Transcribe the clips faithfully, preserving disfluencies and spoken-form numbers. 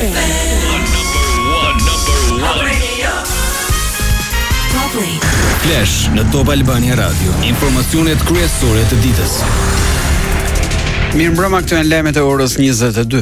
Flash në Top Albania Radio. Informacionet kryesore të ditës. Mirëmbrëma, këto janë lajmet e orës njëzet e dy.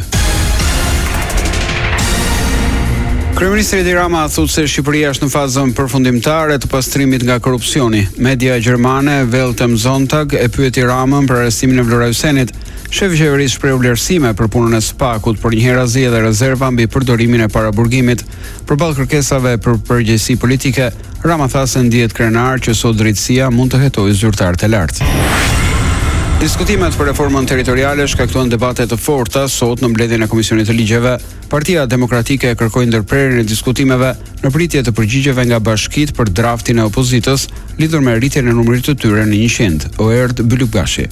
Kryeministri Edi Rama thotë se Shqipëria është në fazën përfundimtare të pastrimit nga korrupsioni. Media gjermane Welt am Sonntag e pyeti Ramën për arrestimin e Vlora Hysenit. Shefi i qeverisë shpreh vlerësime për punën e SPAK-ut, por njëherëzi edhe rezerva mbi përdorimin e paraburgimit. Përballë kërkesave për përgjegjësi politike, Rama tha se ndihet krenar që sot drejtësia mund të hetojë zyrtar të lartë. Diskutimet për reformën territoriale shkaktuan debate të forta sot në mbledhjen e Komisionit të Ligjeve. Partia Demokratike kërkoi ndërprerjen e diskutimeve në pritje të përgjigjeve nga bashkitë për draftin e opozitës lidhur me rritjen e numrit të tyre në njëqind. Oerd Bylukbashi.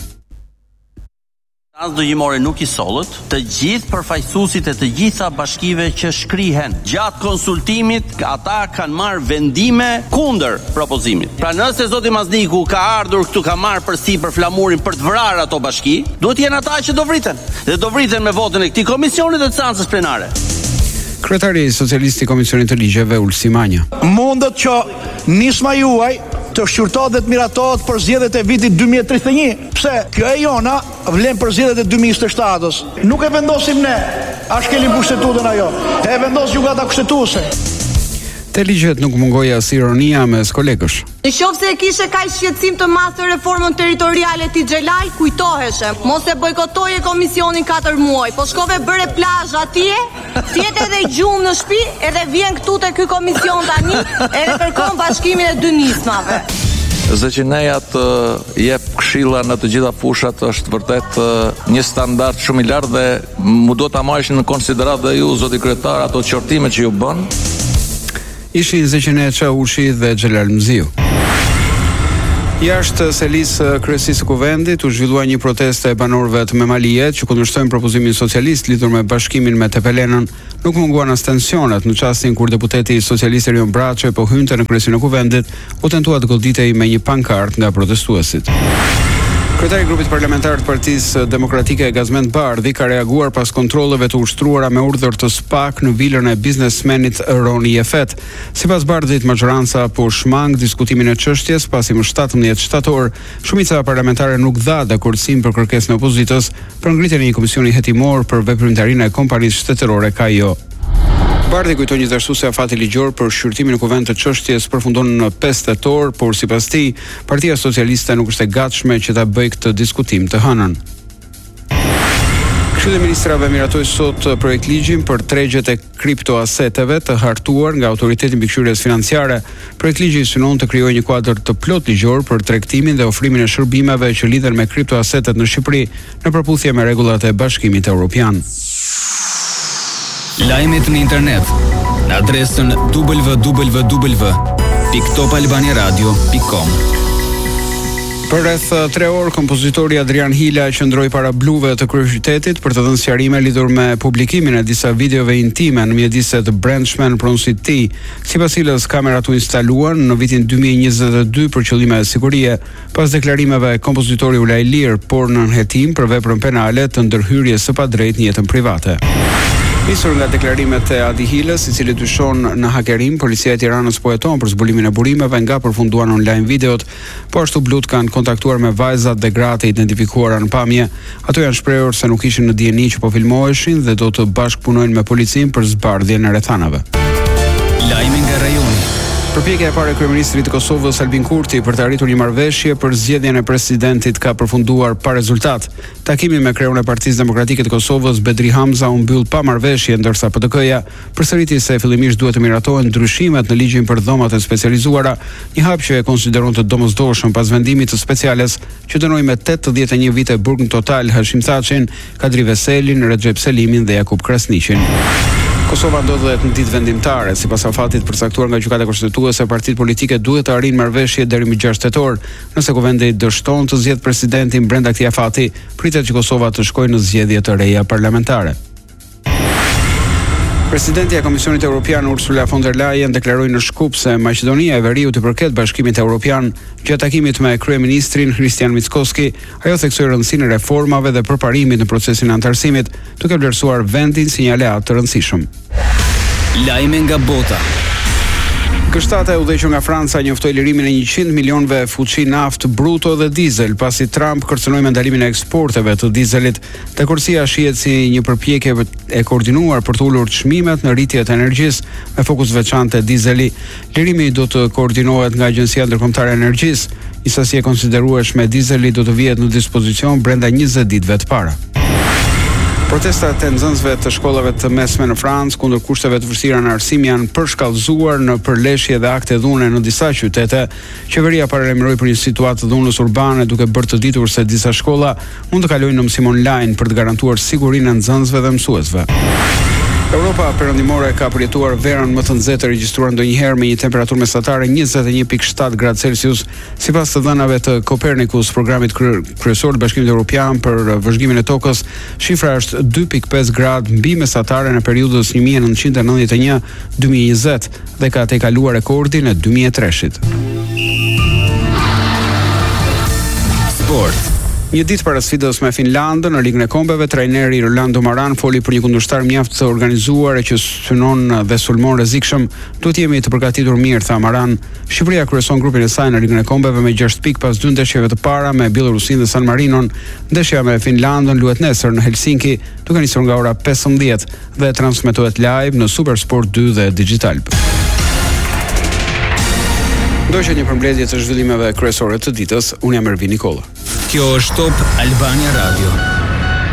As dëgjimore nuk i sollët, të gjithë përfaqësuesit e të gjitha bashkive që shkrihen. Gjatë konsultimit, ata kanë marrë vendime kundër propozimit. Pra nëse zoti Mazniku ka ardhur këtu ka marrë përsipër flamurin për të vrarë ato bashki, duhet jenë ata që do vriten. Dhe do vriten me votën e këtij komisioni dhe të seancës plenare. Kryetari Socialisti i Komisionit të Ligjeve Ulsi Manja. Mundet që nisma juaj të shqyrtohet dhe të miratohet për zgjedhjet e vitit dy mijë e tridhjetë e një. Pse? Kjo e jona vlen për zgjedhjet e dy mijë e njëzet e shtatës. Nuk e vendosim ne, as kelim kushtetutën ajo. E vendos gjykata kushtetuese. Te ligjet nuk mungoi as ironia mes kolegësh. Në qoftë se e kishe kaq shqetësim të madh të reformën territoriale ti Xhelal, kujtoheshe. Mos e bojkotoje komisionin katër muaj, po shkove bëre plazh atje, thjet edhe gjumë në shtëpi, edhe vjen këtu te ky komision tani, edhe kërkon bashkimin e dy nismave. Zëqineja të jep këshilla në të gjitha fushat është vërtet një standard shumë i lartë dhe mu do ta marrësh në konsiderat dhe ju, zoti kryetar, ato qortime që ju bën. Ishin Zeqeneja Çaushi dhe Xhelal Mziu. Jashtë selisë kryesisë së kuvendit u zhvillua një protestë e banorëve të Memaliet që kundërshtojnë propozimin socialist lidhur me bashkimin me Tepelenën. Nuk munguan as tensionet në çastin kur deputeti socialist Erion Braçe po hynte në kryesinë e kuvendit, u tentua të goditej me një pankartë nga protestuesit. Kryetari i grupit parlamentar të Partisë Demokratike Gazmend Bardhi ka reaguar pas kontrolleve të ushtruara me urdhër të SPAK në vilën e biznesmenit Roni Jefet. Sipas Bardhit, majoranca po shmang diskutimin e çështjes pasi më shtatëmbëdhjetë shtator, shumica parlamentare nuk dha dakordsim për kërkesën e opozitës për ngritjen e një komisioni hetimor për veprimtarinë e kompanisë shtetërore K I O. Bardhi kujtoi gjithashtu se afati ligjor për shqyrtimin në kuvend të çështjes përfundon në pesë tetor, por sipas tij, Partia Socialiste nuk është e gatshme që ta bëjë këtë diskutim të hënën. Këshilli i Ministrave miratoi sot projekt ligjin për tregjet e kriptoaseteve të hartuar nga Autoriteti Mbikëqyrjes Financiare. Projekt ligji synon të krijojë një kuadër të plot ligjor për tregtimin dhe ofrimin e shërbimeve që lidhen me kriptoasetet në Shqipëri në përputhje me rregullat e Bashkimit Evropian. Lajmet në internet në adresën w w w pikë top albania radio pikë com. Për rreth tre orë, kompozitori Adrian Hila qëndroi para bluve të kryeqytetit për të dhënë sqarime lidhur me publikimin e disa videove intime në mjediset brendshme në pronësitë të tij. Sipas Hilës, kamerat u instaluan në vitin dy mijë e njëzet e dy për qëllime sigurie. Pas deklarimeve, kompozitori u la i lirë, por në nënhetim për veprën penale të ndërhyrjes së padrejtë në jetën private. Nisur nga deklarimet e Adi Hilës, i cili dyshon në hakerim, policia e Tiranës po heton për zbulimin e burimeve nga përfunduan online videot, po ashtu blut kanë kontaktuar me vajzat dhe gratë e identifikuara në pamje. Ato janë shprehur se nuk ishin në dieni që po filmoheshin dhe do të bashkëpunojnë me policin për zbardhjen e rrethanave. Lajmi nga rajoni. Përpjekja e parë e kryeministrit të Kosovës Albin Kurti për të arritur një marrëveshje për zgjedhjen e presidentit ka përfunduar pa rezultat. Takimi me kreun e Partisë Demokratike të Kosovës Bedri Hamza u mbyll pa marrëveshje, ndërsa P D K-ja përsëriti se fillimisht duhet të miratohen ndryshimet në ligjin për dhomat e specializuara, një hap që e konsideron të domosdoshëm pas vendimit të speciales që dënoi me tetëdhjetë e një vite burg në total Hashim Thaçin, Kadri Veselin, Recep Selimin dhe Jakub Krasniqin. Kosova ndodhet në ditë vendimtare, sipas afatit përcaktuar nga gjykata kushtetuese, partitë politike duhet të arrijnë marrëveshje deri më gjashtë tetor. Nëse kuvendi dështon të zgjedhë presidentin brenda këtij afati, pritet që Kosova të shkojë në zgjedhje të reja parlamentare. Presidenti e Komisionit Evropian Ursula von der Leyen deklaroi në Shkup se Maqedonia e Veriut i përket Bashkimit Evropian. Gjatë takimit me kryeministrin Christian Mickoski, ajo theksoi rëndësinë e reformave dhe përparimit në procesin e antarësimit, duke vlerësuar vendin si një aleat të rëndësishëm. Lajme nga bota. Kështata e udhëhequr nga Franca njoftoi lirimin e njëqind milionëve fuqi naftë bruto dhe dizel, pasi Trump kërcënoi me ndalimin e eksporteve të dizelit. Dakordësia shihet si një përpjekje e koordinuar për të ulur çmimet në rritje të energjisë, me fokus veçantë te dizeli. Lirimi do të koordinohet nga Agjencia Ndërkombëtare e Energjisë. Një sasi e konsiderueshme e dizelit do të vihet në dispozicion brenda njëzet ditëve të para. Protestat e nxënësve të shkollave të mesme në Francë kundër kushteve të vështira në arsim janë përshkallëzuar në përleshje dhe akte dhune në disa qytete. Qeveria paralajmëroi për një situatë të dhunës urbane, duke bërë të ditur se disa shkolla mund të kalojnë në mësim online për të garantuar sigurinë e nxënësve dhe mësuesve. Europa perëndimore ka përjetuar verën më të nxehtë regjistruar ndonjëherë me një temperaturë mesatare njëzet e një pikë shtat gradë Celsius, sipas të dhënave të Copernicus, programit kryesor të Bashkimit Evropian për vëzhgimin e tokës. Shifra është dy pikë pesë gradë mbi mesataren e periudhës një mijë e nëntëqind e nëntëdhjetë e një deri në dy mijë e njëzet dhe ka tejkaluar rekordin e dy mijë e treshit. Sport. Një ditë para sfidës me Finlandën në Ligën e Kombeve, trajneri Rolando Maran foli për një kundërshtar mjaft të organizuar e që synon dhe sulmon rrezikshëm. Duhet jemi të përgatitur mirë, tha Maran. Shqipëria kryeson grupin e saj në Ligën e Kombeve me gjashtë pikë pas dy ndeshjeve të para me Bielorusinë dhe San Marinon. Ndeshja me Finlandën luhet nesër në Helsinki, duke nisur nga ora pesëmbëdhjetë dhe transmetohet live në Supersport dy dhe Digital. Ndoqët një përmbledhje të zhvillimeve kryesore të ditës, unë jam Ervin Nikola. Kjo është Top Albania Radio.